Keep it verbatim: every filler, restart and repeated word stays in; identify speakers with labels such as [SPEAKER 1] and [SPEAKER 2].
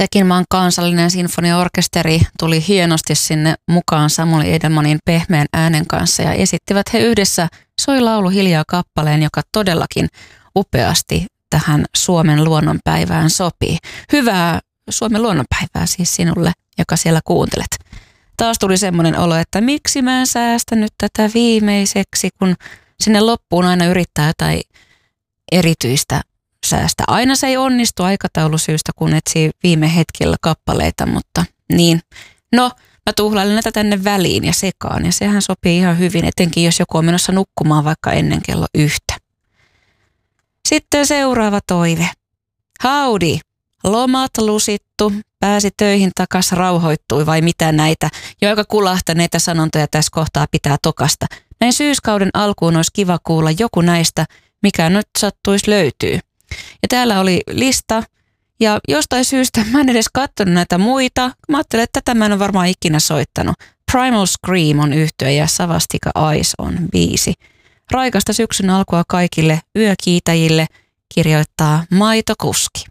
[SPEAKER 1] Sekin maan kansallinen sinfoniaorkesteri tuli hienosti sinne mukaan Samuli Edelmanin pehmeän äänen kanssa ja esittivät he yhdessä Soi laulu hiljaa kappaleen, joka todellakin upeasti tähän Suomen luonnonpäivään sopii. Hyvää Suomen luonnonpäivää siis sinulle, joka siellä kuuntelet. Taas tuli semmoinen olo, että miksi mä en säästänyt tätä viimeiseksi, kun sinne loppuun aina yrittää jotain erityistä säästä. Aina se ei onnistu aikataulusyystä, kun etsii viime hetkellä kappaleita, mutta niin. No, mä tuhlailen näitä tänne väliin ja sekaan ja sehän sopii ihan hyvin, etenkin jos joku on menossa nukkumaan vaikka ennen kello yhtä. Sitten seuraava toive. Howdy, lomat lusittu, pääsi töihin takas, rauhoittui vai mitä näitä, jo aika kulahtaneita sanontoja tässä kohtaa pitää tokasta. Näin syyskauden alkuun olisi kiva kuulla joku näistä, mikä nyt sattuisi löytyy. Ja täällä oli lista ja jostain syystä mä en edes katsonut näitä muita. Mä ajattelin, että tätä mä en ole varmaan ikinä soittanut. Primal Scream on yhtye ja Savastika Eyes on biisi. Raikasta syksyn alkua kaikille yökiitäjille kirjoittaa Maitokuski.